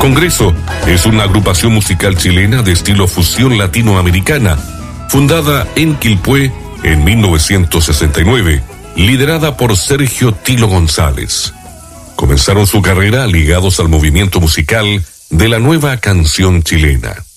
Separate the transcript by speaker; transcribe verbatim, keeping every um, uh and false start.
Speaker 1: Congreso es una agrupación musical chilena de estilo fusión latinoamericana, fundada en Quilpué en mil novecientos sesenta y nueve, liderada por Sergio Tilo González. Comenzaron su carrera ligados al movimiento musical de la nueva canción chilena.